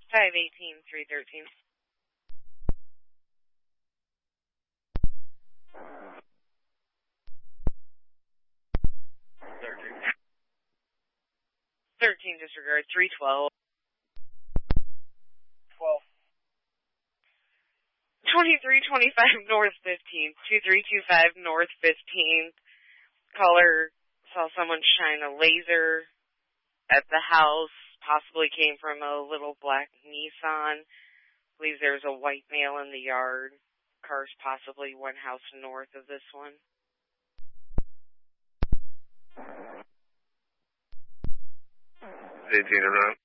518-313. 13 disregard. 312. 12. 2325 North 15th. 2325 North 15th. Caller saw someone shine a laser at the house. Possibly came from a little black Nissan. Believes there's a white male in the yard. Car's possibly one house north of this one. 18 around.